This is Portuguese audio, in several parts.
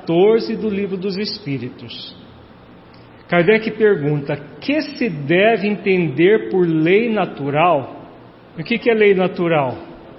14 do Livro dos Espíritos. Kardec pergunta: que se deve entender por lei natural? O que é lei natural?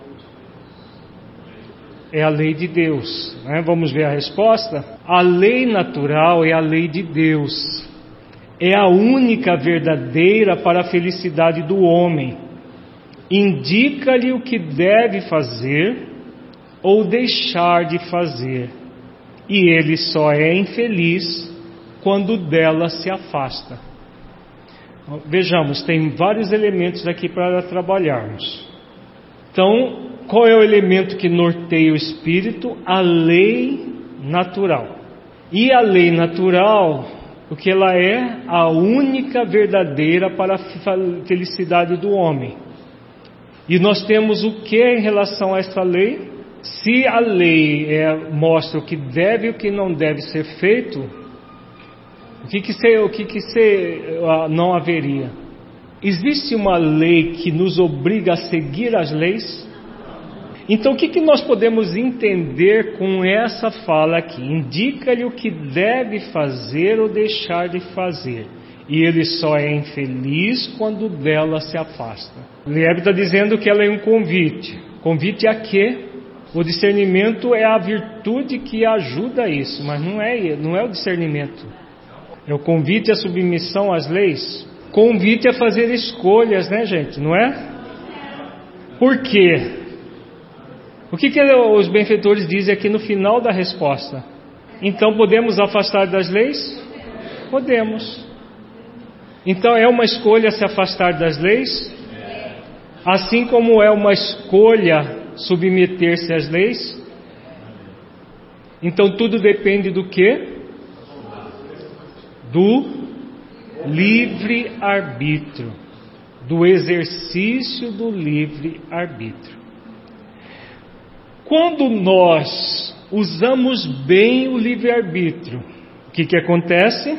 É a lei de Deus, né? Vamos ver a resposta? A lei natural é a lei de Deus. É a única verdadeira para a felicidade do homem. Indica-lhe o que deve fazer ou deixar de fazer. E ele só é infeliz quando dela se afasta. Vejamos, tem vários elementos aqui para trabalharmos. Então, qual é o elemento que norteia o espírito? A lei natural. E a lei natural, o que ela é? A única verdadeira para a felicidade do homem. E nós temos o que em relação a essa lei? Se a lei mostra o que deve e o que não deve ser feito, o que não haveria? Existe uma lei que nos obriga a seguir as leis? Então o que nós podemos entender com essa fala aqui? Indica-lhe o que deve fazer ou deixar de fazer, e ele só é infeliz quando dela se afasta. Liebe está dizendo que ela é um convite. Convite a quê? O discernimento é a virtude que ajuda isso, mas não é o discernimento. É o convite à submissão às leis. Convite a fazer escolhas, né, gente? Não é? Por quê? O que os benfeitores dizem aqui no final da resposta? Então podemos afastar das leis? Podemos. Então é uma escolha se afastar das leis? Assim como é uma escolha submeter-se às leis? Então tudo depende do quê? Do livre-arbítrio, do exercício do livre-arbítrio. Quando nós usamos bem o livre-arbítrio, o que acontece?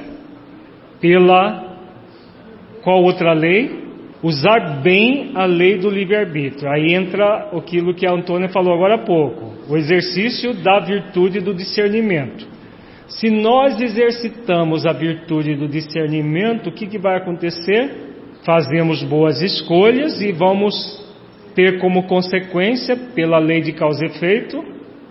Qual outra lei? Usar bem a lei do livre-arbítrio. Aí entra aquilo que a Antônia falou agora há pouco, o exercício da virtude do discernimento. Se nós exercitamos a virtude do discernimento, o que vai acontecer? Fazemos boas escolhas e vamos ter como consequência, pela lei de causa e efeito,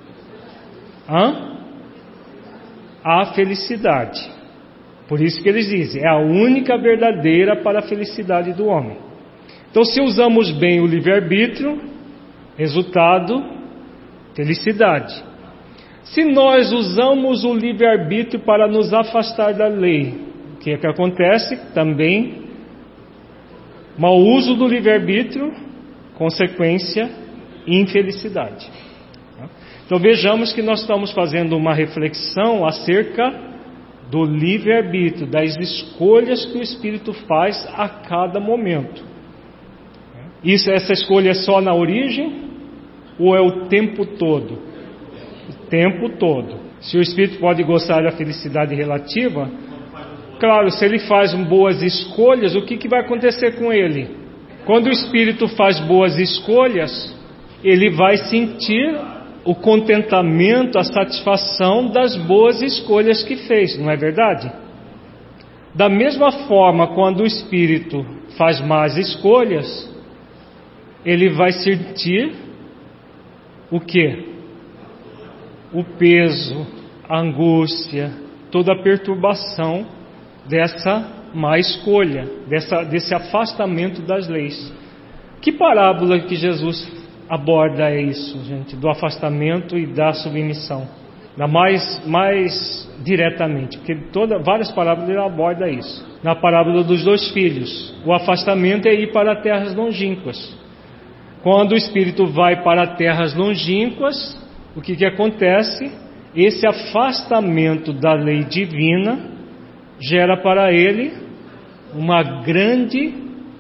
a felicidade. Por isso que eles dizem, é a única verdadeira para a felicidade do homem. Então, se usamos bem o livre-arbítrio, resultado, felicidade. Se nós usamos o livre-arbítrio para nos afastar da lei, o que acontece? Também, mau uso do livre-arbítrio, consequência, infelicidade. Então vejamos que nós estamos fazendo uma reflexão acerca do livre-arbítrio, das escolhas que o Espírito faz a cada momento. Essa escolha é só na origem ou é o tempo todo? O tempo todo. Se o Espírito pode gostar da felicidade relativa, claro, se ele faz boas escolhas, o que vai acontecer com ele? Quando o Espírito faz boas escolhas, ele vai sentir o contentamento, a satisfação das boas escolhas que fez, não é verdade? Da mesma forma, quando o Espírito faz más escolhas, ele vai sentir o quê? O peso, a angústia, toda a perturbação dessa má escolha, desse afastamento das leis. Que parábola que Jesus aborda isso, gente, do afastamento e da submissão? Da mais diretamente, porque várias parábolas ele aborda isso. Na parábola dos 2 filhos, o afastamento é ir para terras longínquas. Quando o espírito vai para terras longínquas, o que acontece? Esse afastamento da lei divina gera para ele uma grande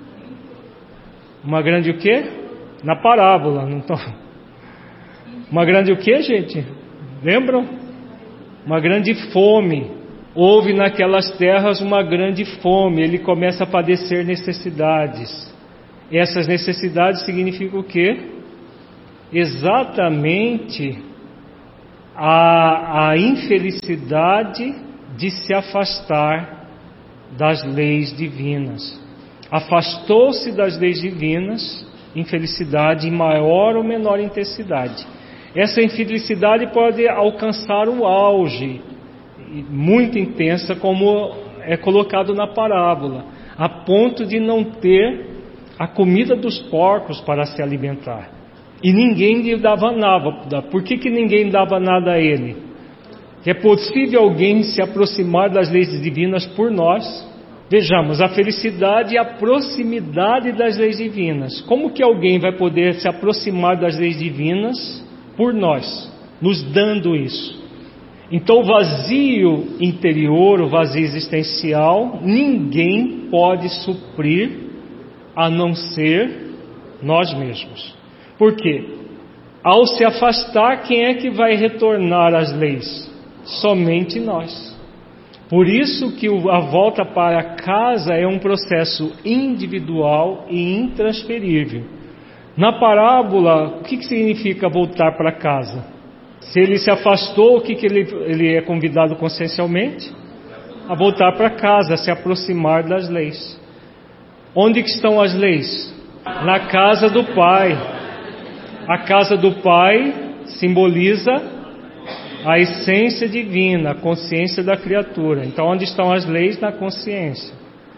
o quê? Na parábola, não tô... Uma grande o quê, gente? Lembram? Uma grande fome. Houve naquelas terras uma grande fome. Ele começa a padecer necessidades. Essas necessidades significam o quê? Exatamente a infelicidade de se afastar das leis divinas. Afastou-se das leis divinas, infelicidade em maior ou menor intensidade. Essa infelicidade pode alcançar o auge, muito intensa, como é colocado na parábola, a ponto de não ter a comida dos porcos para se alimentar. E ninguém lhe dava nada. Por que ninguém dava nada a ele? É possível alguém se aproximar das leis divinas por nós? Vejamos, a felicidade e a proximidade das leis divinas. Como que alguém vai poder se aproximar das leis divinas por nós, nos dando isso? Então, o vazio interior, o vazio existencial, ninguém pode suprir a não ser nós mesmos. Por quê? Ao se afastar, quem é que vai retornar às leis? Somente nós. Por isso que a volta para casa é um processo individual e intransferível. Na parábola, o que significa voltar para casa? Se ele se afastou, o que ele é convidado consciencialmente? A voltar para casa, a se aproximar das leis. Onde que estão as leis? Na casa do Pai. A casa do Pai simboliza a essência divina, a consciência da criatura. Então, onde estão as leis? Na consciência.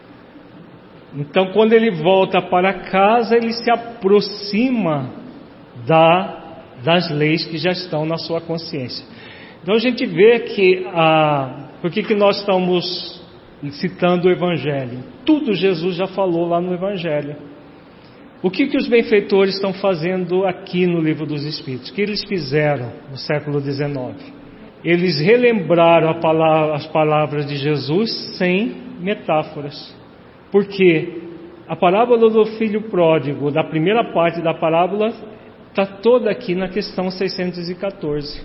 Então, quando ele volta para casa, ele se aproxima das leis que já estão na sua consciência. Então, a gente vê que por que nós estamos citando o Evangelho? Tudo Jesus já falou lá no Evangelho. O que os benfeitores estão fazendo aqui no Livro dos Espíritos? O que eles fizeram no século XIX? Eles relembraram as palavras de Jesus sem metáforas. Porque a parábola do filho pródigo, da primeira parte da parábola, está toda aqui na questão 614.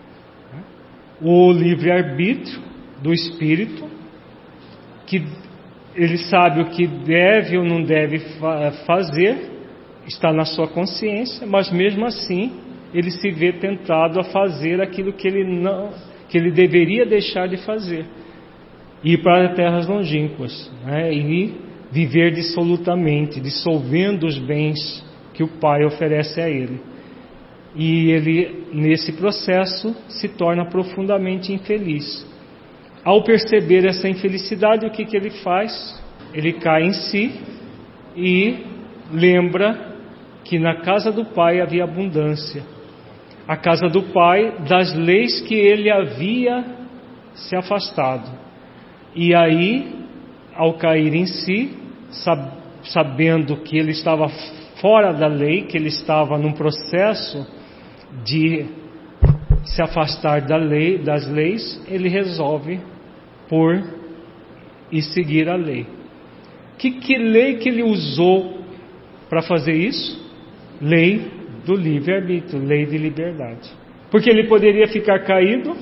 O livre-arbítrio do espírito, que ele sabe o que deve ou não deve fazer, está na sua consciência, mas mesmo assim ele se vê tentado a fazer aquilo que ele deveria deixar de fazer, ir para terras longínquas, né? E viver dissolutamente, dissolvendo os bens que o Pai oferece a ele. E ele, nesse processo, se torna profundamente infeliz. Ao perceber essa infelicidade, o que ele faz? Ele cai em si e lembra que na casa do Pai havia abundância. A casa do Pai, das leis que ele havia se afastado. E aí, ao cair em si, sabendo que ele estava fora da lei, que ele estava num processo de se afastar das leis, ele resolve por e seguir a lei. Que lei que ele usou para fazer isso? Lei do livre-arbítrio, lei de liberdade. Porque ele poderia ficar caído,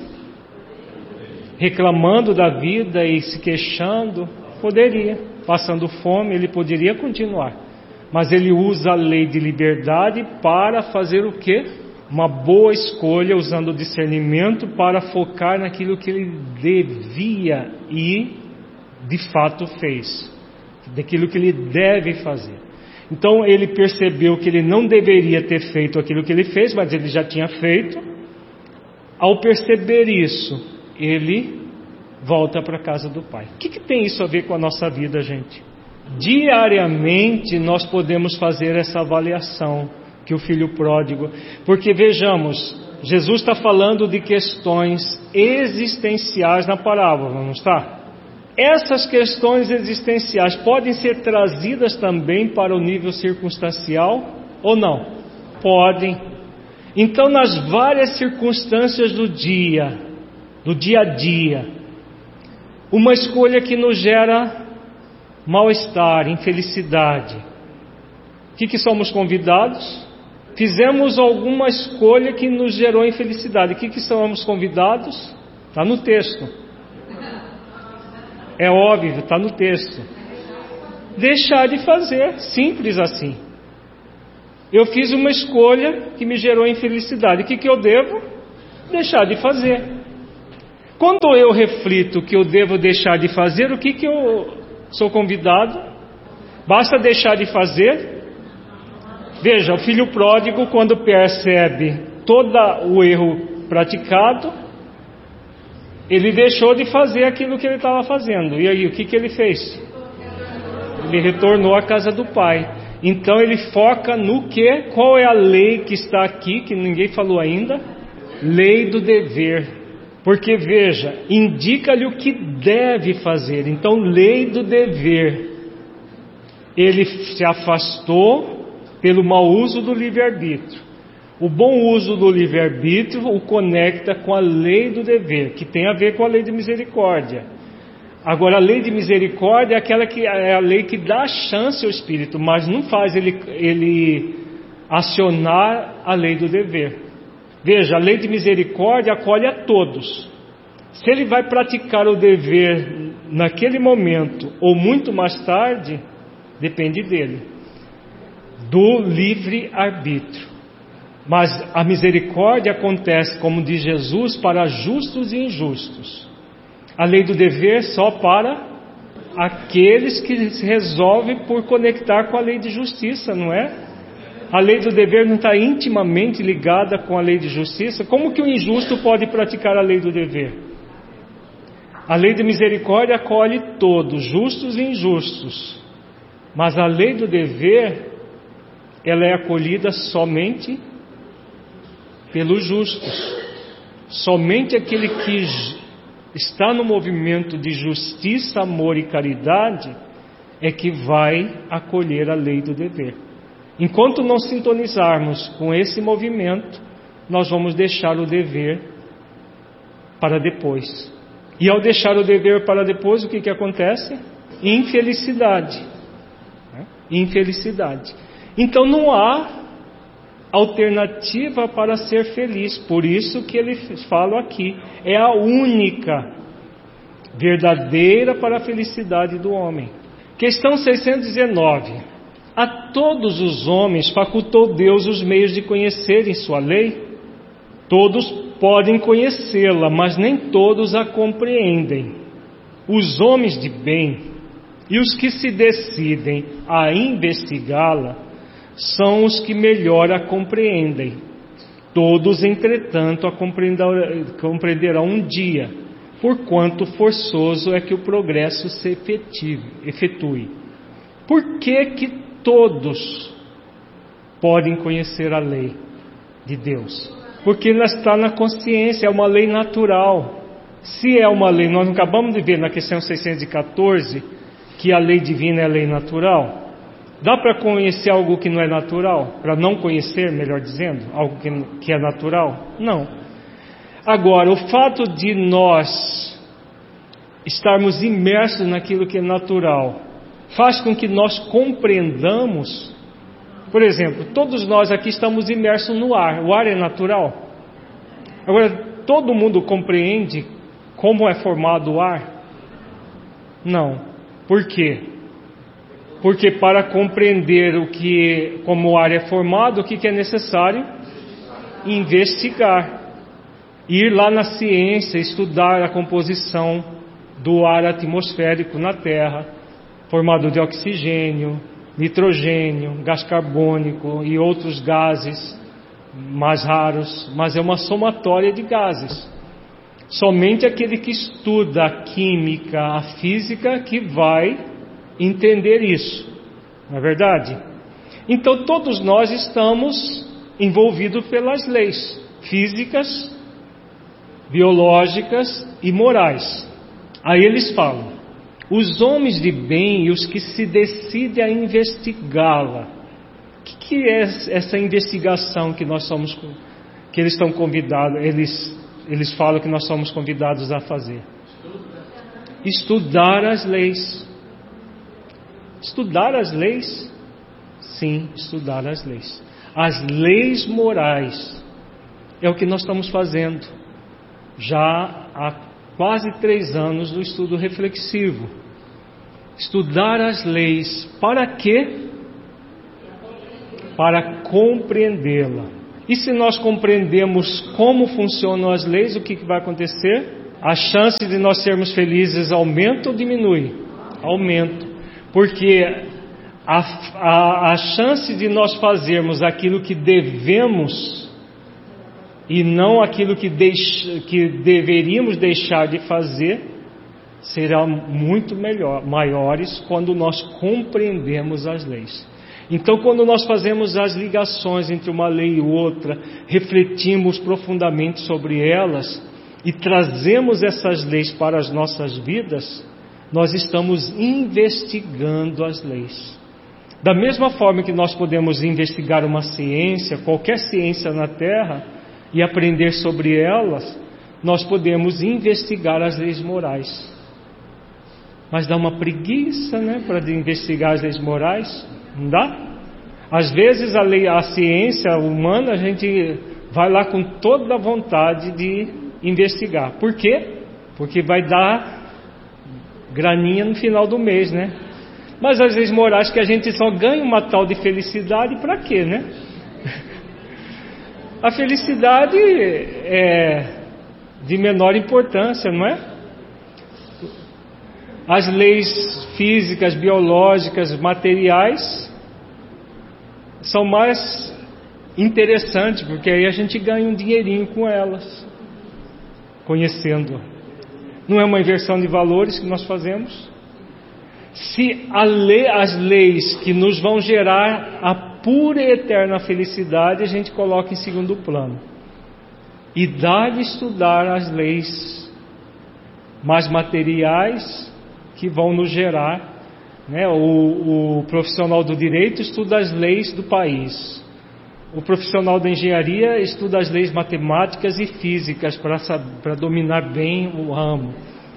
reclamando da vida e se queixando, poderia, passando fome, ele poderia continuar. Mas ele usa a lei de liberdade para fazer o quê? Uma boa escolha, usando o discernimento para focar naquilo que ele devia e de fato fez, daquilo que ele deve fazer. Então ele percebeu que ele não deveria ter feito aquilo que ele fez, mas ele já tinha feito. Ao perceber isso, ele volta para a casa do Pai. O que tem isso a ver com a nossa vida, gente? Diariamente nós podemos fazer essa avaliação que o filho pródigo, porque vejamos, Jesus está falando de questões existenciais na parábola, não está? Essas questões existenciais podem ser trazidas também para o nível circunstancial ou não? Podem. Então, nas várias circunstâncias do dia a dia, uma escolha que nos gera mal-estar, infelicidade, o que somos convidados? Fizemos alguma escolha que nos gerou infelicidade, o que somos convidados? Está no texto. É óbvio, está no texto. Deixar de fazer, simples assim. Eu fiz uma escolha que me gerou infelicidade. O que eu devo? deixar de fazer. Quando eu reflito que eu devo deixar de fazer, o que eu sou convidado? Basta deixar de fazer. Veja, o filho pródigo, quando percebe todo o erro praticado, ele deixou de fazer aquilo que ele estava fazendo. E aí, o que ele fez? Ele retornou à casa do pai. Então ele foca no quê? Qual é a lei que está aqui, que ninguém falou ainda? Lei do dever. Porque veja, indica-lhe o que deve fazer. Então, lei do dever. Ele se afastou pelo mau uso do livre-arbítrio. O bom uso do livre-arbítrio o conecta com a lei do dever, que tem a ver com a lei de misericórdia. Agora, a lei de misericórdia é aquela que é a lei que dá chance ao espírito, mas não faz ele acionar a lei do dever. Veja, a lei de misericórdia acolhe a todos. Se ele vai praticar o dever naquele momento ou muito mais tarde, depende dele, do livre-arbítrio. Mas a misericórdia acontece, como diz Jesus, para justos e injustos. A lei do dever só para aqueles que se resolvem por conectar com a lei de justiça, não é? A lei do dever não está intimamente ligada com a lei de justiça. Como que o injusto pode praticar a lei do dever? A lei de misericórdia acolhe todos, justos e injustos. Mas a lei do dever, ela é acolhida somente pelos justos. Somente aquele que está no movimento de justiça, amor e caridade é que vai acolher a lei do dever. Enquanto não sintonizarmos com esse movimento, nós vamos deixar o dever para depois. E ao deixar o dever para depois, o que acontece? Infelicidade. Infelicidade. Então não há alternativa para ser feliz. Por isso que ele fala aqui, é a única verdadeira para a felicidade do homem. Questão 619. A todos os homens facultou Deus os meios de conhecerem sua lei? Todos podem conhecê-la, mas nem todos a compreendem. Os homens de bem e os que se decidem a investigá-la são os que melhor a compreendem. Todos, entretanto, a compreenderão um dia, porquanto forçoso é que o progresso se efetue. Por que todos podem conhecer a lei de Deus? Porque ela está na consciência, é uma lei natural. Se é uma lei, nós acabamos de ver na questão 614 que a lei divina é a lei natural. Dá para conhecer algo que não é natural? Para não conhecer, melhor dizendo, algo que é natural? Não. Agora, o fato de nós estarmos imersos naquilo que é natural faz com que nós compreendamos. Por exemplo, todos nós aqui estamos imersos no ar. O ar é natural. Agora, todo mundo compreende como é formado o ar? Não. Por quê? Porque para compreender como o ar é formado, o que é necessário? Investigar. Ir lá na ciência, estudar a composição do ar atmosférico na Terra, formado de oxigênio, nitrogênio, gás carbônico e outros gases mais raros, mas é uma somatória de gases. Somente aquele que estuda a química, a física, que vai entender isso, não é verdade? Então todos nós estamos envolvidos pelas leis físicas, biológicas e morais. Aí eles falam, os homens de bem e os que se decidem a investigá-la. O que é essa investigação que nós somos, que eles estão convidados, eles falam que nós somos convidados a fazer? Estudar as leis. Estudar as leis? Sim, estudar as leis. As leis morais. É o que nós estamos fazendo já há quase 3 anos do estudo reflexivo. Estudar as leis. Para quê? Para compreendê-la. E se nós compreendemos como funcionam as leis, o que vai acontecer? A chance de nós sermos felizes aumenta ou diminui? Aumenta. Porque a chance de nós fazermos aquilo que devemos e não aquilo que deveríamos deixar de fazer serão muito maiores quando nós compreendemos as leis. Então, quando nós fazemos as ligações entre uma lei e outra, refletimos profundamente sobre elas e trazemos essas leis para as nossas vidas, nós estamos investigando as leis. Da mesma forma que nós podemos investigar uma ciência, qualquer ciência na Terra, e aprender sobre elas, nós podemos investigar as leis morais. Mas dá uma preguiça, né, para investigar as leis morais. Não dá? Às vezes a ciência humana, a gente vai lá com toda a vontade de investigar. Por quê? Porque vai dar graninha no final do mês, né? Mas as leis morais que a gente só ganha uma tal de felicidade, para quê, né? A felicidade é de menor importância, não é? As leis físicas, biológicas, materiais são mais interessantes, porque aí a gente ganha um dinheirinho com elas, conhecendo. Não é uma inversão de valores que nós fazemos? Se as leis que nos vão gerar a pura e eterna felicidade, a gente coloca em segundo plano. E dá de estudar as leis mais materiais que vão nos gerar, né? O profissional do direito estuda as leis do país. O profissional da engenharia estuda as leis matemáticas e físicas para dominar bem o ramo.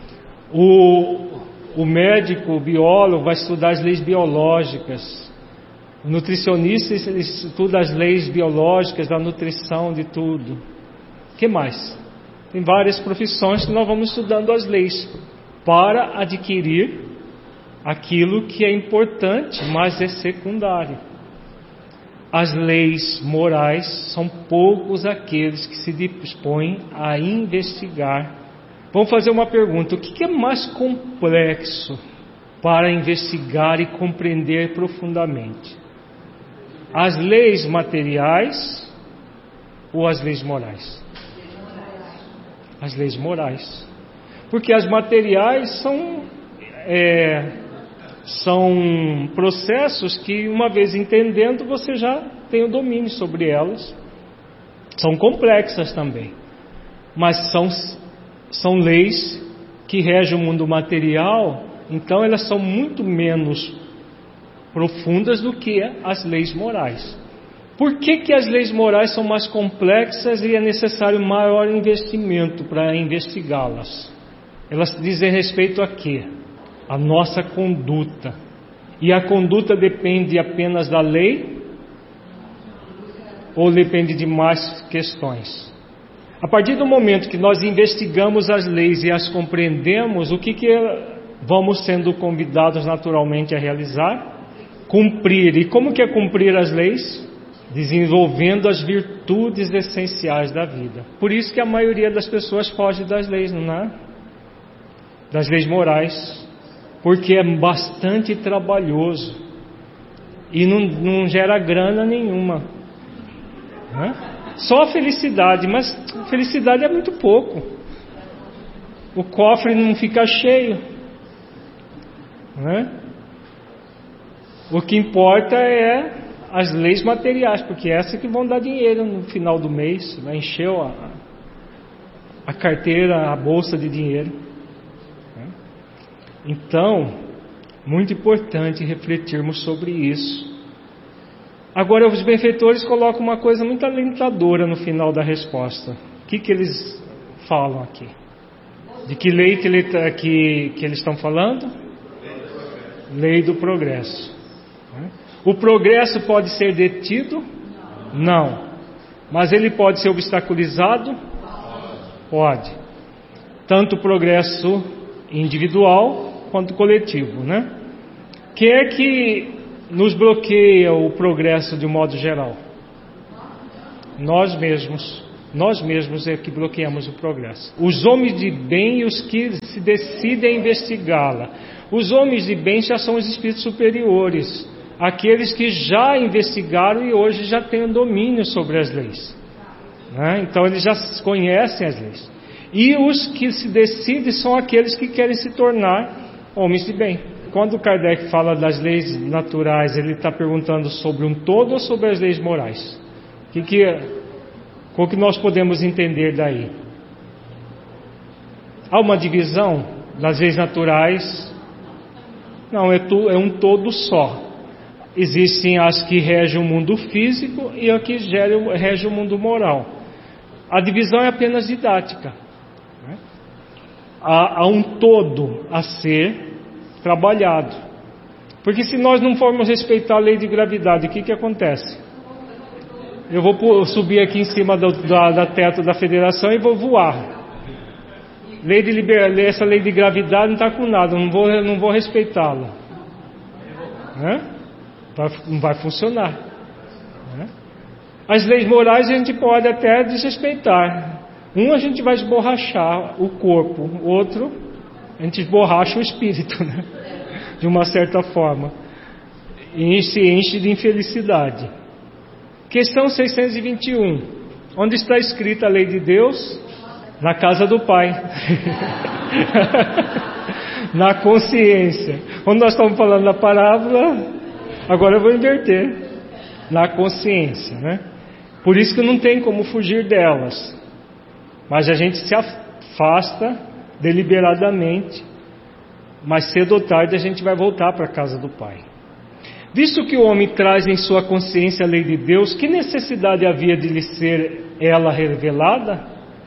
O médico, o biólogo vai estudar as leis biológicas. O nutricionista estuda as leis biológicas da nutrição, de tudo. O que mais? Tem várias profissões que nós vamos estudando as leis para adquirir aquilo que é importante, mas é secundário. As leis morais são poucos aqueles que se dispõem a investigar. Vamos fazer uma pergunta: o que é mais complexo para investigar e compreender profundamente? As leis materiais ou as leis morais? As leis morais. Porque as materiais são processos que, uma vez entendendo, você já tem o domínio sobre elas. São complexas também, mas são leis que regem o mundo material, então elas são muito menos profundas do que as leis morais. Por que as leis morais são mais complexas e é necessário maior investimento para investigá-las? Elas dizem respeito a quê? A nossa conduta. E a conduta depende apenas da lei ou depende de mais questões? A partir do momento que nós investigamos as leis e as compreendemos, o que vamos sendo convidados naturalmente a realizar? Cumprir. E como que é cumprir as leis? Desenvolvendo as virtudes essenciais da vida. Por isso que a maioria das pessoas foge das leis, não é? Das leis morais. Porque é bastante trabalhoso e não gera grana nenhuma, né? Só a felicidade, mas felicidade é muito pouco. O cofre não fica cheio, né? O que importa é as leis materiais, porque é essas que vão dar dinheiro no final do mês, vai encher a carteira, a bolsa de dinheiro. Então, muito importante refletirmos sobre isso. Agora, os benfeitores colocam uma coisa muito alentadora no final da resposta. O que eles falam aqui? De que lei que eles estão falando? Lei do progresso. O progresso pode ser detido? Não. Mas ele pode ser obstaculizado? Pode. Tanto o progresso individual quanto coletivo, né? Quem é que nos bloqueia o progresso de um modo geral? Nós mesmos é que bloqueamos o progresso. Os homens de bem e os que se decidem a investigá-la. Os homens de bem já são os espíritos superiores, aqueles que já investigaram e hoje já têm um domínio sobre as leis, né? Então eles já conhecem as leis. E os que se decidem são aqueles que querem se tornar homens de bem. Quando Kardec fala das leis naturais, ele está perguntando sobre um todo ou sobre as leis morais? Qual que nós podemos entender daí? Há uma divisão das leis naturais? Não, é um todo só. Existem as que regem o mundo físico e as que regem o mundo moral. A divisão é apenas didática, né? Há um todo a ser trabalhado. Porque se nós não formos respeitar a lei de gravidade, o que acontece? Eu vou subir aqui em cima da teto da federação e vou voar. Essa lei de gravidade não está com nada, não vou respeitá-la, né? Não vai funcionar, né? As leis morais a gente pode até desrespeitar. A gente vai esborrachar o corpo, outro a gente esborracha o espírito, né? De uma certa forma, e se enche de infelicidade. Questão 621. Onde está escrita a lei de Deus? Na casa do Pai. Na consciência. Quando nós estamos falando da parábola, agora eu vou inverter. Na consciência, né? Por isso que não tem como fugir delas. Mas a gente se afasta deliberadamente. Mas cedo ou tarde a gente vai voltar para a casa do Pai. Visto que o homem traz em sua consciência a lei de Deus, que necessidade havia de lhe ser ela revelada?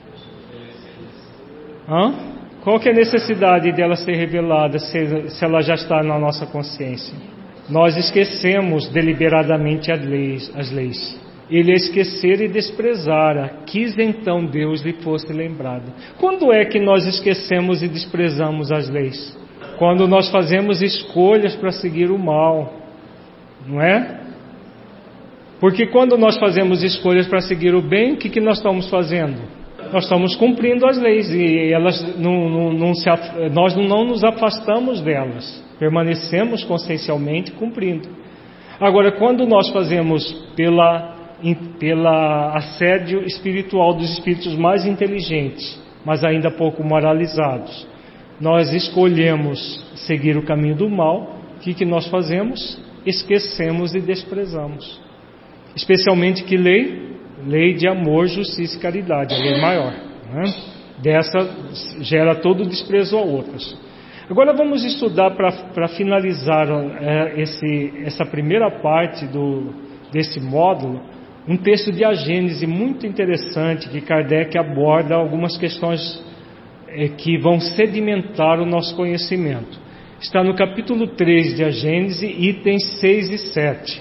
Qual que é a necessidade dela ser revelada se ela já está na nossa consciência? Nós esquecemos deliberadamente as leis. Ele a esquecer e desprezara, quis então Deus lhe fosse lembrado. Quando é que nós esquecemos e desprezamos as leis? Quando nós fazemos escolhas para seguir o mal, não é? Porque quando nós fazemos escolhas para seguir o bem, o que nós estamos fazendo? Nós estamos cumprindo as leis e elas nós não nos afastamos delas, permanecemos consciencialmente cumprindo. Agora, quando nós fazemos pela assédio espiritual dos espíritos mais inteligentes, mas ainda pouco moralizados, nós escolhemos seguir o caminho do mal, o que nós fazemos? Esquecemos e desprezamos. Especialmente que lei? Lei de amor, justiça e caridade, a lei maior, né? Dessa gera todo o desprezo a outras. Agora vamos estudar para finalizar essa primeira parte desse módulo, um texto de A Gênese muito interessante, que Kardec aborda algumas questões que vão sedimentar o nosso conhecimento. Está no capítulo 3 de A Gênese, itens 6 e 7.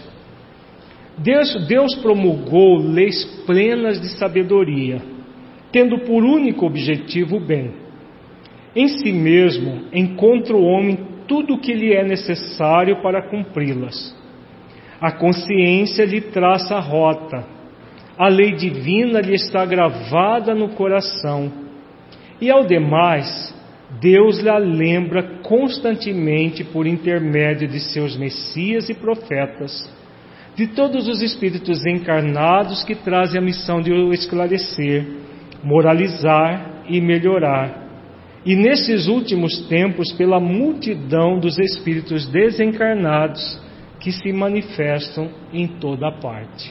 Deus promulgou leis plenas de sabedoria, tendo por único objetivo o bem. Em si mesmo encontra o homem tudo o que lhe é necessário para cumpri-las. A consciência lhe traça a rota, a lei divina lhe está gravada no coração, e ao demais, Deus lhe lembra constantemente por intermédio de seus messias e profetas, de todos os espíritos encarnados que trazem a missão de o esclarecer, moralizar e melhorar. E nesses últimos tempos, pela multidão dos espíritos desencarnados que se manifestam em toda parte.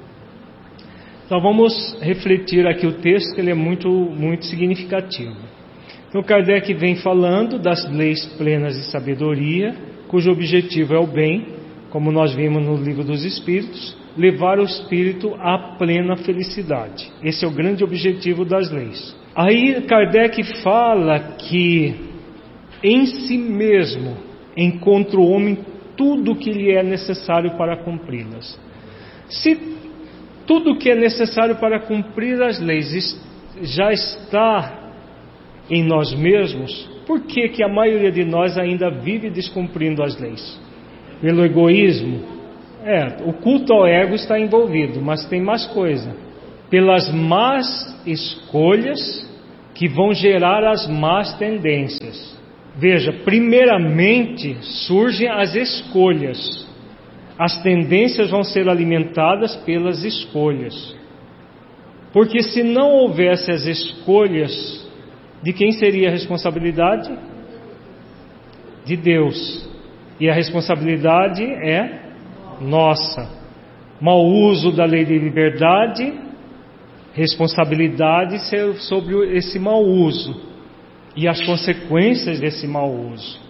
Então vamos refletir aqui o texto, que ele é muito, muito significativo. Então Kardec vem falando das leis plenas de sabedoria, cujo objetivo é o bem, como nós vimos no Livro dos Espíritos, levar o espírito à plena felicidade. Esse é o grande objetivo das leis. Aí Kardec fala que em si mesmo encontra o homem tudo o que lhe é necessário para cumpri-las. Se tudo o que é necessário para cumprir as leis já está em nós mesmos, por que a maioria de nós ainda vive descumprindo as leis? Pelo egoísmo? O culto ao ego está envolvido, mas tem mais coisa. pelas más escolhas que vão gerar as más tendências. Veja, primeiramente surgem as escolhas. As tendências vão ser alimentadas pelas escolhas. Porque se não houvesse as escolhas, de quem seria a responsabilidade? De Deus. E a responsabilidade é nossa. Mau uso da lei de liberdade, responsabilidade sobre esse mau uso e as consequências desse mau uso.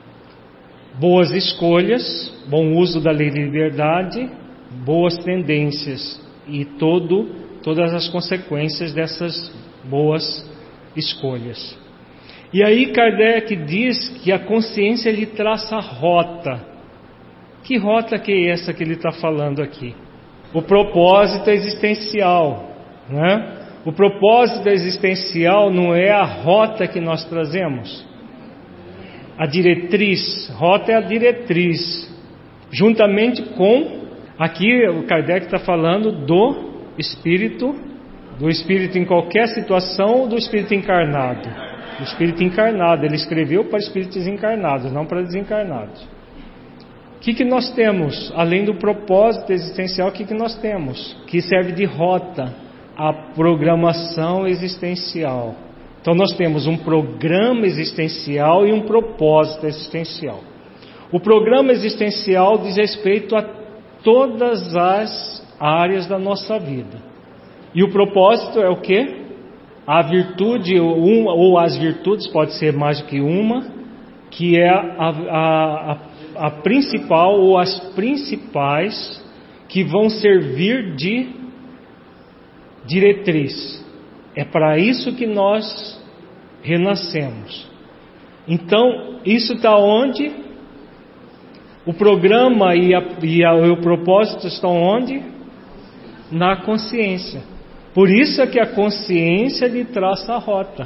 Boas escolhas, bom uso da lei de liberdade, boas tendências e todas as consequências dessas boas escolhas. E aí Kardec diz que a consciência lhe traça rota. Que rota que é essa que ele está falando aqui? O propósito existencial, né? O propósito existencial não é a rota que nós trazemos. A diretriz, rota é a diretriz, juntamente com, aqui o Kardec está falando do espírito em qualquer situação, do espírito encarnado. O espírito encarnado, ele escreveu para espíritos encarnados, não para desencarnados. O que nós temos? Além do propósito existencial, o que nós temos? Que serve de rota, a programação existencial. Então nós temos um programa existencial e um propósito existencial. O programa existencial diz respeito a todas as áreas da nossa vida. E o propósito é o quê? A virtude, ou as virtudes, pode ser mais do que uma, que é a principal ou as principais que vão servir de diretriz. É para isso que nós renascemos. Então, isso está onde? O programa e o propósito estão onde? Na consciência. Por isso é que a consciência lhe traça a rota.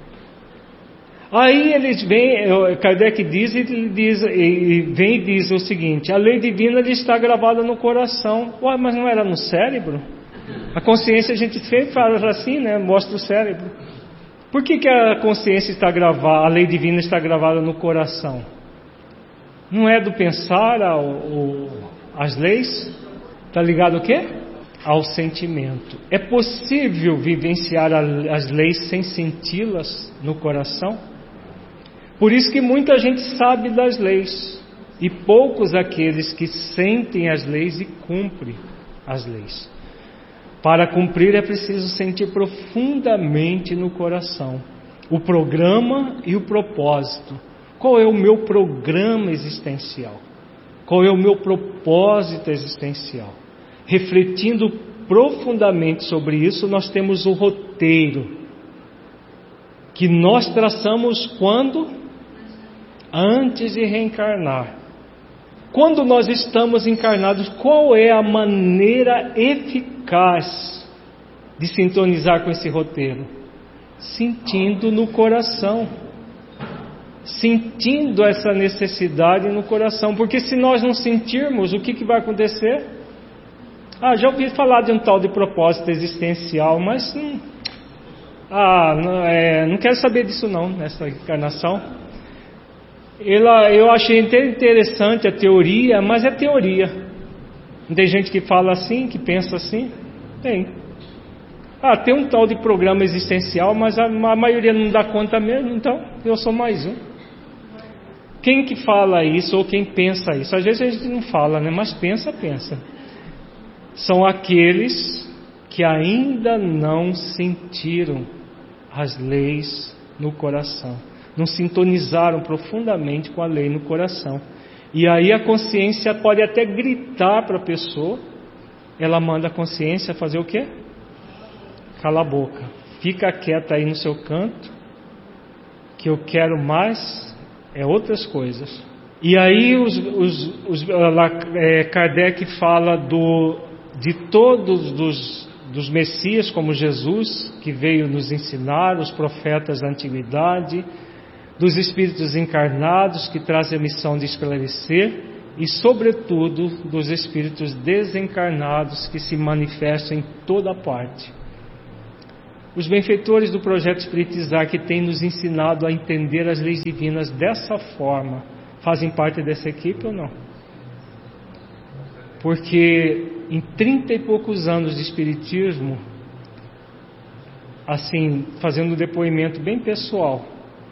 Aí eles vêm, Kardec vem e diz o seguinte: a lei divina lhe está gravada no coração. Ué, mas não era no cérebro? A consciência a gente sempre fala assim, né? Mostra o cérebro. Por que a consciência está gravada, a lei divina está gravada no coração? Não é do pensar as leis? Está ligado ao quê? Ao sentimento. É possível vivenciar as leis sem senti-las no coração? Por isso que muita gente sabe das leis e poucos aqueles que sentem as leis e cumprem as leis. Para cumprir é preciso sentir profundamente no coração o programa e o propósito. Qual é o meu programa existencial? Qual é o meu propósito existencial? Refletindo profundamente sobre isso, nós temos o roteiro que nós traçamos quando? Antes de reencarnar. Quando nós estamos encarnados, qual é a maneira eficaz de sintonizar com esse roteiro? Sentindo no coração. Sentindo essa necessidade no coração. Porque se nós não sentirmos, o que vai acontecer? Já ouvi falar de um tal de propósito existencial, mas não quero saber disso não, nessa encarnação. Eu achei interessante a teoria, mas é teoria. Não tem gente que fala assim, que pensa assim? Tem. Tem um tal de programa existencial, mas a maioria não dá conta mesmo, então eu sou mais um. Quem que fala isso ou quem pensa isso? Às vezes a gente não fala, né? Mas pensa. São aqueles que ainda não sentiram as leis no coração. Não sintonizaram profundamente com a lei no coração. E aí a consciência pode até gritar para a pessoa. Ela manda a consciência fazer o quê? Cala a boca. Fica quieta aí no seu canto. Que eu quero mais outras coisas. E aí Kardec fala de todos dos Messias, como Jesus, que veio nos ensinar, os profetas da antiguidade, dos espíritos encarnados, que trazem a missão de esclarecer, e sobretudo dos espíritos desencarnados, que se manifestam em toda parte. Os benfeitores do Projeto Espiritizar, que têm nos ensinado a entender as leis divinas dessa forma, fazem parte dessa equipe ou não? Porque em 30 e poucos anos de Espiritismo, assim, fazendo um depoimento bem pessoal,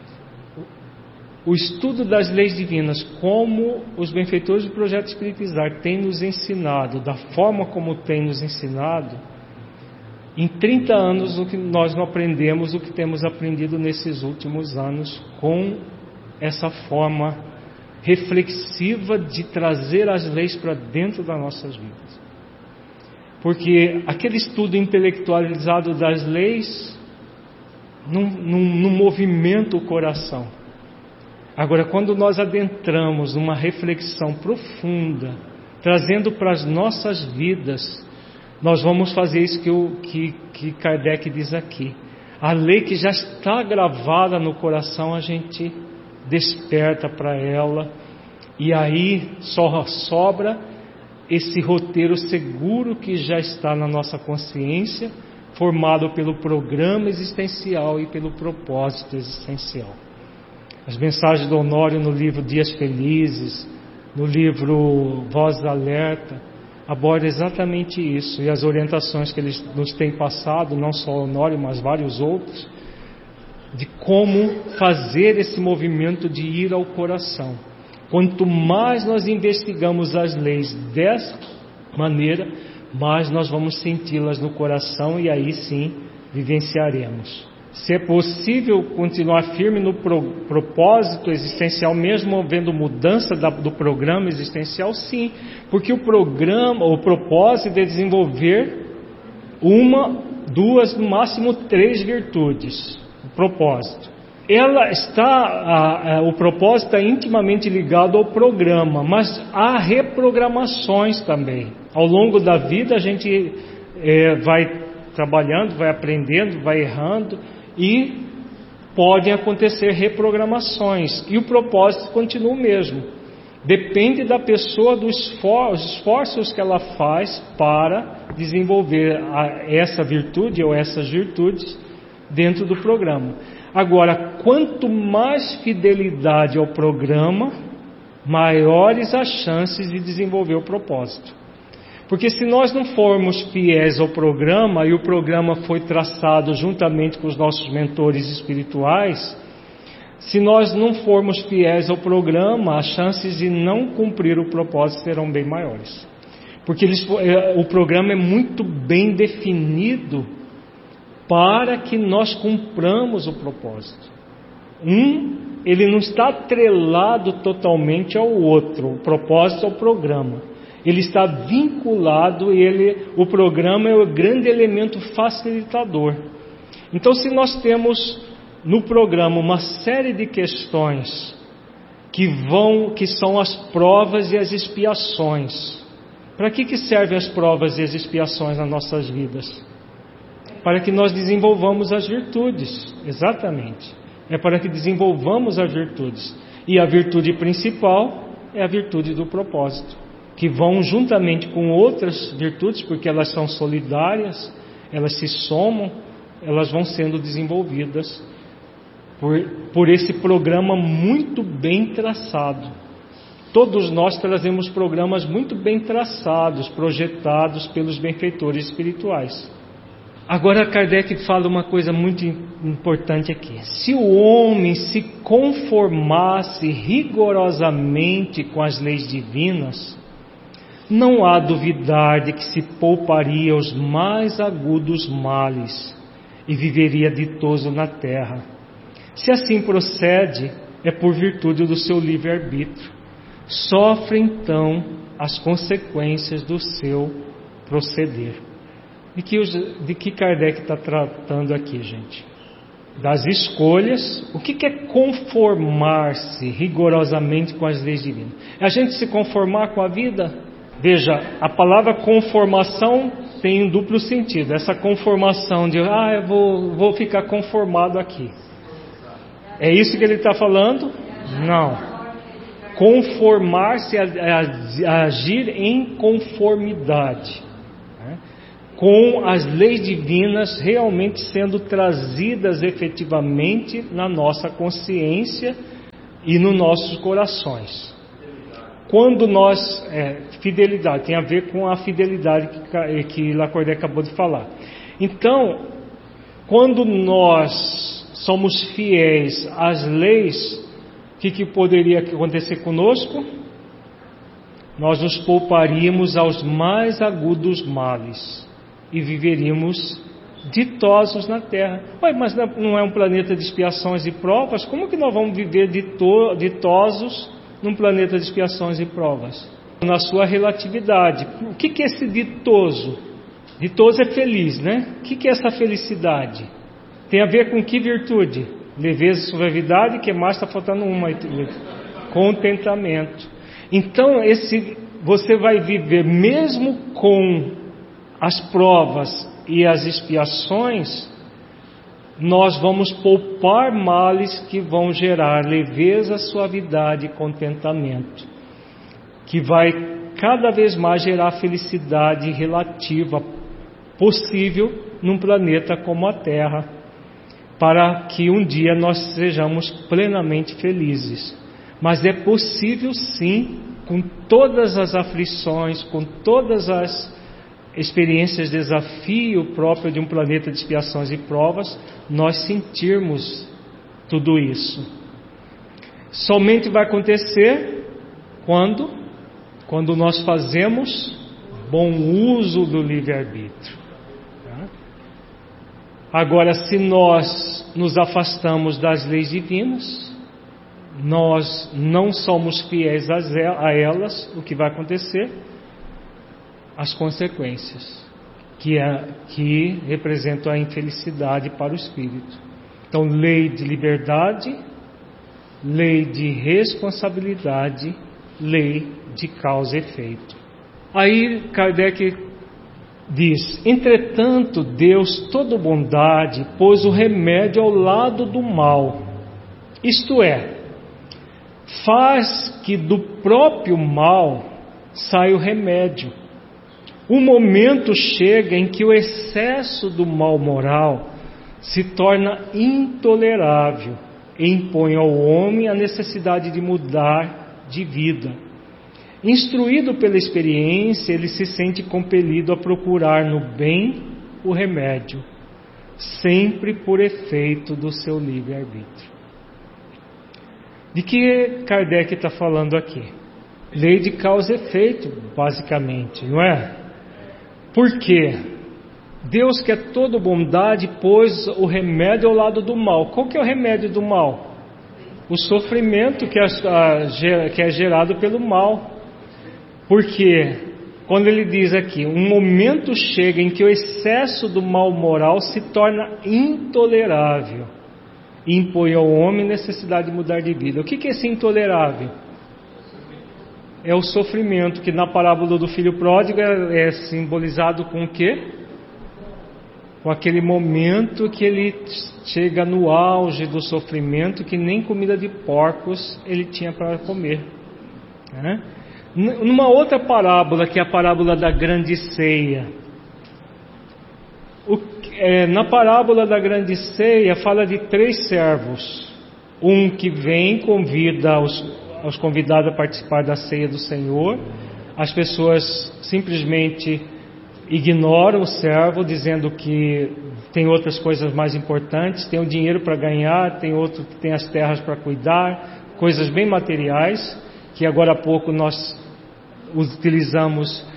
o estudo das leis divinas, como os benfeitores do Projeto Espiritizar têm nos ensinado, da forma como têm nos ensinado, em 30 anos nós não aprendemos o que temos aprendido nesses últimos anos, com essa forma reflexiva de trazer as leis para dentro das nossas vidas. Porque aquele estudo intelectualizado das leis não movimenta o coração. Agora, quando nós adentramos numa reflexão profunda, trazendo para as nossas vidas, nós vamos fazer isso que Kardec diz aqui. A lei que já está gravada no coração, a gente desperta para ela, e aí só sobra esse roteiro seguro que já está na nossa consciência, formado pelo programa existencial e pelo propósito existencial. As mensagens do Honório no livro Dias Felizes, no livro Voz Alerta, aborda exatamente isso, e as orientações que eles nos têm passado, não só o Honório, mas vários outros, de como fazer esse movimento de ir ao coração. Quanto mais nós investigamos as leis dessa maneira, mais nós vamos senti-las no coração, e aí sim vivenciaremos. Se é possível continuar firme no propósito existencial, mesmo havendo mudança do programa existencial, sim, porque o propósito é desenvolver uma, duas, no máximo 3 virtudes. O propósito. O propósito é intimamente ligado ao programa, mas há reprogramações também. Ao longo da vida a gente vai trabalhando, vai aprendendo, vai errando, e podem acontecer reprogramações, e o propósito continua o mesmo. Depende da pessoa, dos esforços que ela faz para desenvolver essa virtude ou essas virtudes dentro do programa. Agora, quanto mais fidelidade ao programa, maiores as chances de desenvolver o propósito. Porque se nós não formos fiéis ao programa, e o programa foi traçado juntamente com os nossos mentores espirituais, se nós não formos fiéis ao programa, as chances de não cumprir o propósito serão bem maiores. Porque o programa é muito bem definido para que nós cumpramos o propósito. Ele não está atrelado totalmente ao outro, o propósito ao programa. Ele está vinculado, o programa é o grande elemento facilitador. Então, se nós temos no programa uma série de questões que são as provas e as expiações. Para que servem as provas e as expiações nas nossas vidas? Para que nós desenvolvamos as virtudes, exatamente. É para que desenvolvamos as virtudes. E a virtude principal é a virtude do propósito, que vão juntamente com outras virtudes, porque elas são solidárias, elas se somam, elas vão sendo desenvolvidas por esse programa muito bem traçado. Todos nós trazemos programas muito bem traçados, projetados pelos benfeitores espirituais. Agora Kardec fala uma coisa muito importante aqui. Se o homem se conformasse rigorosamente com as leis divinas, não há duvidar de que se pouparia os mais agudos males e viveria ditoso na terra. Se assim procede, é por virtude do seu livre-arbítrio. Sofre então as consequências do seu proceder. De que Kardec está tratando aqui, gente? Das escolhas. O que é conformar-se rigorosamente com as leis divinas? É a gente se conformar com a vida? Veja, a palavra conformação tem um duplo sentido. Essa conformação de, eu vou ficar conformado aqui. É isso que ele está falando? Não. Conformar-se é agir em conformidade. com as leis divinas realmente sendo trazidas efetivamente na nossa consciência e nos nossos corações. Quando nós... fidelidade, tem a ver com a fidelidade que Lacordaire acabou de falar. Então, quando nós somos fiéis às leis, o que poderia acontecer conosco? Nós nos pouparíamos aos mais agudos males e viveríamos ditosos na Terra. Ué, mas não é um planeta de expiações e provas? Como que nós vamos viver ditosos num planeta de expiações e provas? Na sua relatividade. O que é esse ditoso? Ditoso é feliz, né? O que é essa felicidade? Tem a ver com que virtude? Leveza e suavidade, que mais está faltando uma. Contentamento. Então, você vai viver mesmo com as provas e as expiações, nós vamos poupar males que vão gerar leveza, suavidade e contentamento, que vai cada vez mais gerar felicidade relativa possível num planeta como a Terra, para que um dia nós sejamos plenamente felizes. Mas é possível sim, com todas as aflições, com todas as experiências, desafio próprio de um planeta de expiações e provas, nós sentirmos tudo isso. Somente vai acontecer quando nós fazemos bom uso do livre-arbítrio. Agora, se nós nos afastamos das leis divinas, nós não somos fiéis a elas, o que vai acontecer? As consequências, que representam a infelicidade para o espírito. Então, lei de liberdade, lei de responsabilidade, lei de causa e efeito. Aí Kardec diz: entretanto, Deus, toda bondade, pôs o remédio ao lado do mal, isto é, faz que do próprio mal saia o remédio. O momento chega em que o excesso do mal moral se torna intolerável e impõe ao homem a necessidade de mudar de vida. Instruído pela experiência, ele se sente compelido a procurar no bem o remédio, sempre por efeito do seu livre-arbítrio. De que Kardec está falando aqui? Lei de causa e efeito, basicamente, não é? Por quê? Deus, que é toda bondade, pôs o remédio ao lado do mal. Qual que é o remédio do mal? O sofrimento que é gerado pelo mal. Porque quando ele diz aqui, um momento chega em que o excesso do mal moral se torna intolerável e impõe ao homem necessidade de mudar de vida. O que é esse intolerável? É o sofrimento, que na parábola do filho pródigo é simbolizado com o quê? Com aquele momento que ele chega no auge do sofrimento, que nem comida de porcos ele tinha para comer, né? Numa outra parábola, que é a parábola da grande ceia, na parábola da grande ceia fala de 3 servos. Um que vem, convida aos convidados a participar da ceia do Senhor. As pessoas simplesmente ignoram o servo, dizendo que tem outras coisas mais importantes, tem o dinheiro para ganhar, tem outro que tem as terras para cuidar, coisas bem materiais, que agora há pouco nós utilizamos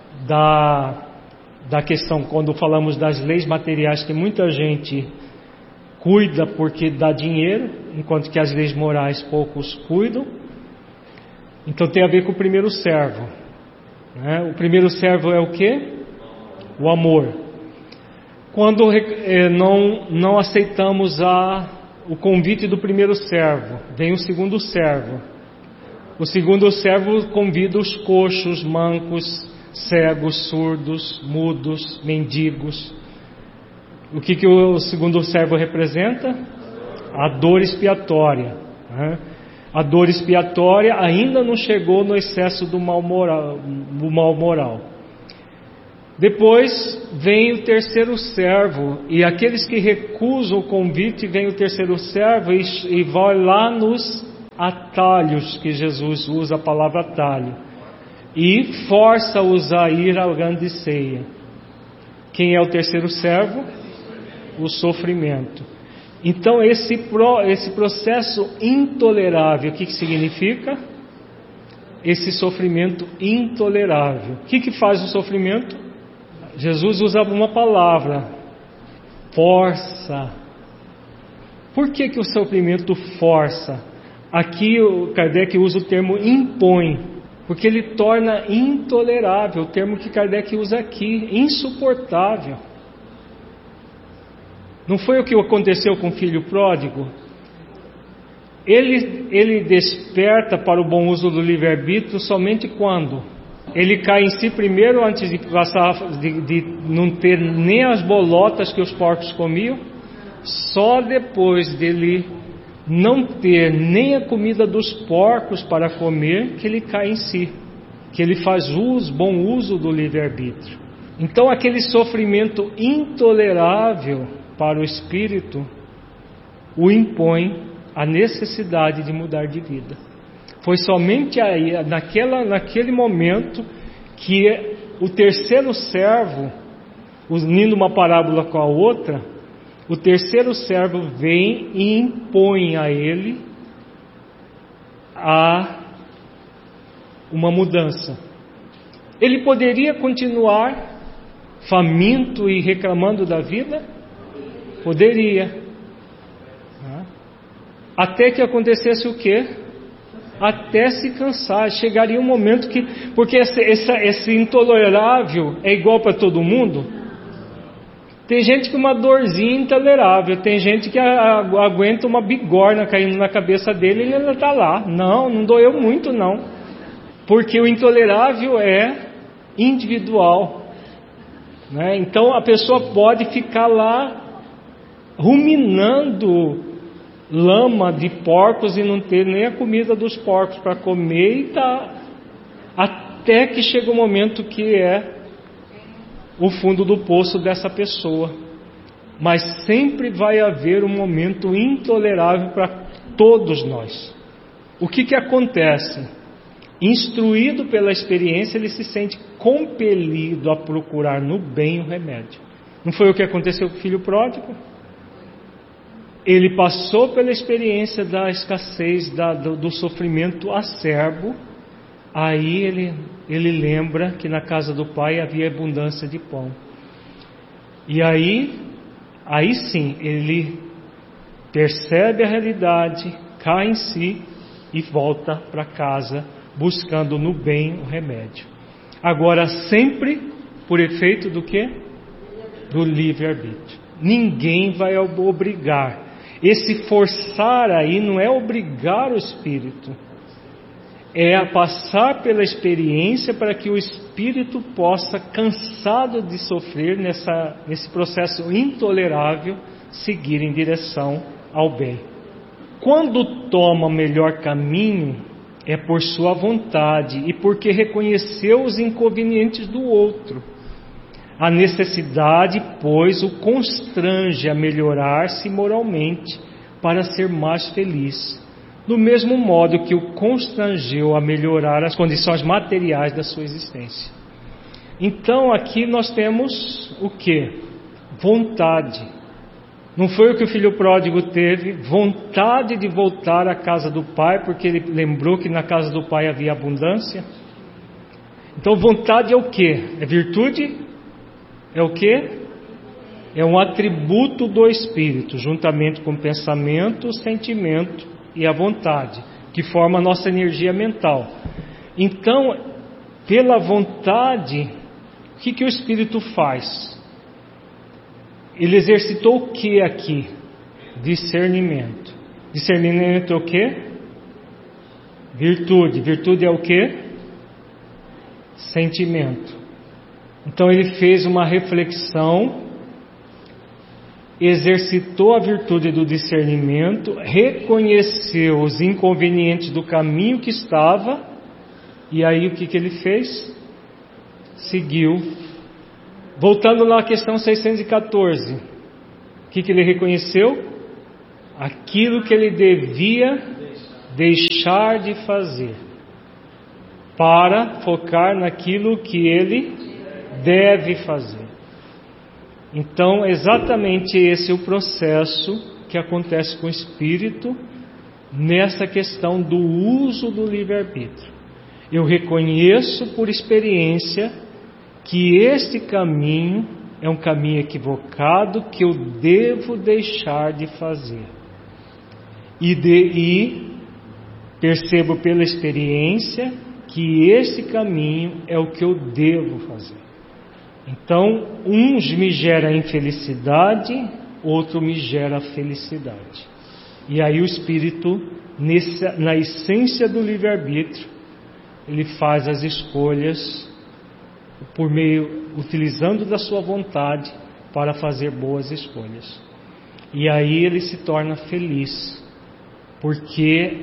da questão, quando falamos das leis materiais, que muita gente cuida porque dá dinheiro, enquanto que as leis morais poucos cuidam. Então tem a ver com o primeiro servo, né? O primeiro servo é o quê? O amor. Quando não aceitamos o convite do primeiro servo, vem o segundo servo. O segundo servo convida os coxos, mancos, cegos, surdos, mudos, mendigos. O que o segundo servo representa? A dor expiatória, né? A dor expiatória ainda não chegou no excesso do mal moral. Depois vem o terceiro servo, e aqueles que recusam o convite, vem o terceiro servo e vai lá nos atalhos, que Jesus usa a palavra atalho, e força-os a ir à grande ceia. Quem é o terceiro servo? O sofrimento. Então esse processo intolerável, o que significa? Esse sofrimento intolerável. O que faz o sofrimento? Jesus usa uma palavra: força. Por que o sofrimento força? Aqui o Kardec usa o termo impõe, porque ele torna intolerável, o termo que Kardec usa aqui, insuportável. Não foi o que aconteceu com o filho pródigo? Ele desperta para o bom uso do livre-arbítrio somente quando ele cai em si primeiro, antes de passar, de não ter nem as bolotas que os porcos comiam. Só depois dele não ter nem a comida dos porcos para comer, que ele cai em si, que ele faz bom uso do livre-arbítrio. Então aquele sofrimento intolerável para o espírito o impõe a necessidade de mudar de vida. Foi somente aí, naquele momento, que o terceiro servo, unindo uma parábola com a outra, o terceiro servo vem e impõe a ele uma mudança. Ele poderia continuar faminto e reclamando da vida? Poderia. Até que acontecesse o quê? Até se cansar. Chegaria um momento que... Porque esse intolerável é igual para todo mundo. Tem gente com uma dorzinha intolerável. Tem gente que aguenta uma bigorna caindo na cabeça dele e ele está lá. Não doeu muito não. Porque o intolerável é individual, né? Então a pessoa pode ficar lá ruminando lama de porcos e não ter nem a comida dos porcos para comer, e tá, até que chega o momento que é o fundo do poço dessa pessoa. Mas sempre vai haver um momento intolerável para todos nós. O que acontece? Instruído pela experiência, ele se sente compelido a procurar no bem o remédio. Não foi o que aconteceu com o filho pródigo? Ele passou pela experiência da escassez, do sofrimento acerbo. Aí ele lembra que na casa do pai havia abundância de pão. E aí sim, ele percebe a realidade, cai em si e volta para casa, buscando no bem o remédio. Agora sempre por efeito do quê? Do livre-arbítrio. Ninguém vai obrigar. Esse forçar aí não é obrigar o espírito, é passar pela experiência para que o espírito possa, cansado de sofrer nesse processo intolerável, seguir em direção ao bem. Quando toma o melhor caminho, é por sua vontade e porque reconheceu os inconvenientes do outro. A necessidade, pois, o constrange a melhorar-se moralmente para ser mais feliz, do mesmo modo que o constrangeu a melhorar as condições materiais da sua existência. Então aqui nós temos o quê? Vontade. Não foi o que o filho pródigo teve? Vontade de voltar à casa do pai, porque ele lembrou que na casa do pai havia abundância. Então vontade é o quê? É virtude? É o quê? É um atributo do espírito, juntamente com o pensamento, o sentimento e a vontade, que forma a nossa energia mental. Então, pela vontade, o que o espírito faz? Ele exercitou o que aqui? Discernimento. Discernimento é o quê? Virtude. Virtude é o quê? Sentimento. Então ele fez uma reflexão, exercitou a virtude do discernimento, reconheceu os inconvenientes do caminho que estava, e aí o que ele fez? Seguiu Voltando lá à questão 614, o que ele reconheceu? Aquilo que ele devia deixar de fazer, para focar naquilo que ele deve fazer. Então, exatamente esse é o processo que acontece com o espírito nessa questão do uso do livre-arbítrio. Eu reconheço por experiência que este caminho é um caminho equivocado que eu devo deixar de fazer. E percebo pela experiência que esse caminho é o que eu devo fazer. Então, uns me gera infelicidade, outro me gera felicidade. E aí o espírito, na essência do livre-arbítrio, ele faz as escolhas por meio, utilizando da sua vontade para fazer boas escolhas. E aí ele se torna feliz, porque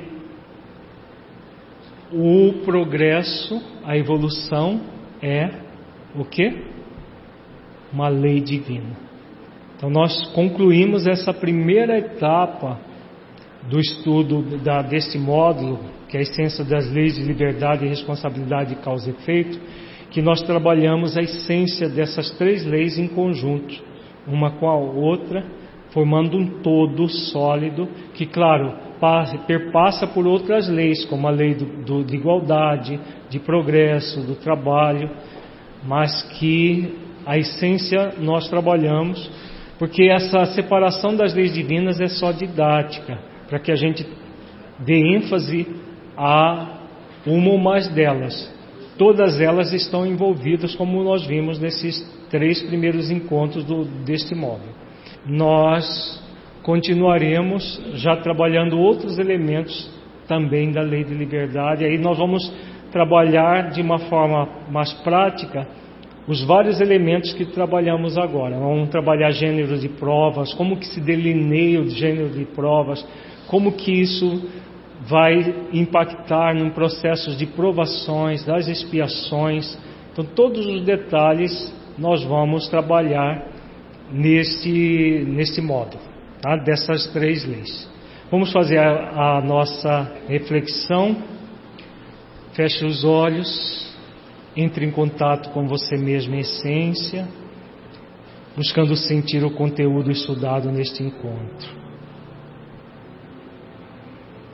o progresso, a evolução é o quê? Uma lei divina. Então nós concluímos essa primeira etapa do estudo desse módulo, que é a essência das leis de liberdade, responsabilidade, causa e efeito, que nós trabalhamos a essência dessas três leis em conjunto, uma com a outra, formando um todo sólido, que claro, perpassa por outras leis, como a lei de igualdade, de progresso, do trabalho, mas que a essência nós trabalhamos, porque essa separação das leis divinas é só didática, para que a gente dê ênfase a uma ou mais delas. Todas elas estão envolvidas, como nós vimos nesses 3 primeiros encontros deste módulo. Nós continuaremos já trabalhando outros elementos também da lei de liberdade. Aí nós vamos trabalhar de uma forma mais prática os vários elementos que trabalhamos agora. Vamos trabalhar gêneros de provas, como que se delineia o gênero de provas, como que isso vai impactar no processo de provações, das expiações. Então todos os detalhes nós vamos trabalhar nesse módulo, tá? Dessas 3 leis. Vamos fazer a nossa reflexão. Feche os olhos. Entre em contato com você mesmo em essência, buscando sentir o conteúdo estudado neste encontro.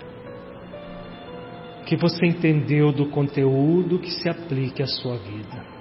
O que você entendeu do conteúdo que se aplique à sua vida.